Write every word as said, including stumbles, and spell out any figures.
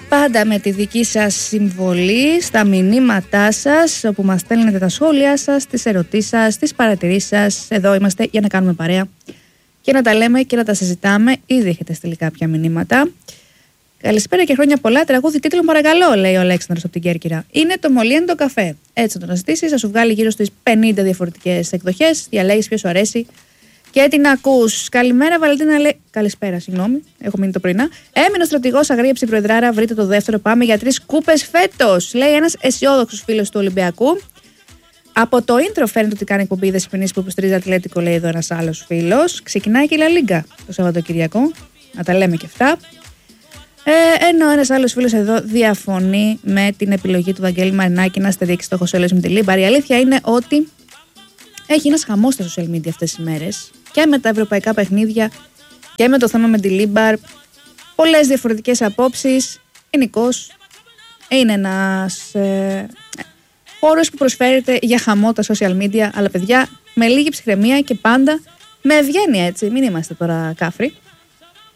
Πάντα με τη δική σας συμβολή στα μηνύματά σας, όπου μας στέλνετε τα σχόλια σας, τις ερωτήσεις σας, τις παρατηρήσεις σας. Εδώ είμαστε για να κάνουμε παρέα και να τα λέμε και να τα συζητάμε. Ήδη έχετε στείλει κάποια μηνύματα. Καλησπέρα και χρόνια πολλά. Τραγούδι τίτλο παρακαλώ, λέει ο Αλέξανδρος από την Κέρκυρα. Είναι το Μολύεντο καφέ. Έτσι να το αναζητήσεις, θα σου βγάλει γύρω στις πενήντα διαφορετικές εκδοχές. Διαλέγεις ποιο σου αρέσει και την ακούς. Καλημέρα, Βαλεντίνα. Λέει... Καλησπέρα, συγγνώμη, έχω μείνει το πρωινά. Έμεινε ο στρατηγός, αγρίεψε η Προεδράρα. Βρείτε το δεύτερο. Πάμε για τρεις κούπες φέτος, λέει ένας αισιόδοξος φίλος του Ολυμπιακού. Από το intro φαίνεται ότι κάνει εκπομπή Δεσποινής που υποστηρίζει Ατλέτικο, λέει εδώ ένας άλλος φίλος. Ξεκινάει και η Λα Λίγκα το Σαββατοκυριακό. Να τα λέμε και αυτά. Ε, ενώ ένας άλλος φίλος εδώ διαφωνεί με την επιλογή του Βαγγέλη Μαρινάκη να στηρίξει το Χωσέ Λουίς με τη Λίμπαρ. Η αλήθεια είναι ότι έχει ένας χαμός στα social media αυτές τις μέρες και με τα ευρωπαϊκά παιχνίδια και με το θέμα με τη Λίμπαρ. Πολλές διαφορετικές απόψεις. Γενικώς είναι ένας ε, χώρος που προσφέρεται για χαμό τα social media, αλλά παιδιά με λίγη ψυχραιμία και πάντα με ευγένεια, έτσι. Μην είμαστε τώρα κάφροι.